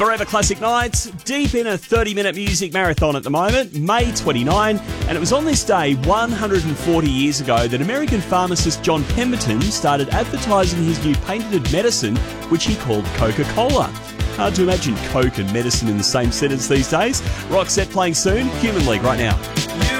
Forever Classic Nights, deep in a 30-minute music marathon at the moment, May 29, and it was on this day 140 years ago that American pharmacist John Pemberton started advertising his new patented medicine, which he called Coca-Cola. Hard to imagine Coke and medicine in the same sentence these days. Roxette playing soon, Human League right now.